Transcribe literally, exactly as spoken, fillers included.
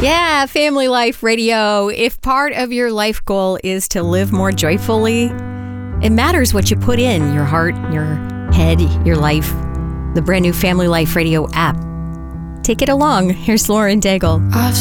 Yeah, Family Life Radio. If part of your life goal is to live more joyfully, it matters what you put in your heart, your head, your life. The brand new Family Life Radio app. Take it along. Here's Lauren Daigle. I've